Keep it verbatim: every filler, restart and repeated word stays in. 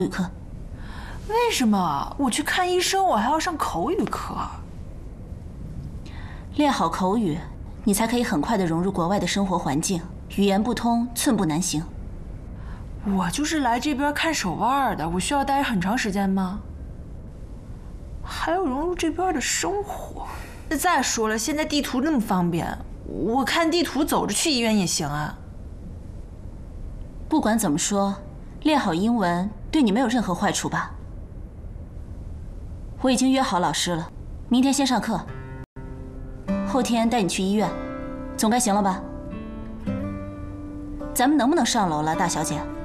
语课。 为什么我去看医生，我还要上口语课？ 练好口语，你才可以很快的融入国外的生活环境。语言不通，寸步难行。 我就是来这边看手腕的，我需要待很长时间吗？还要融入这边的生活。再说了，现在地图那么方便，我看地图走着去医院也行啊。 不管怎么说，练好英文对你没有任何坏处吧？我已经约好老师了，明天先上课，后天带你去医院，总该行了吧？咱们能不能上楼了，大小姐？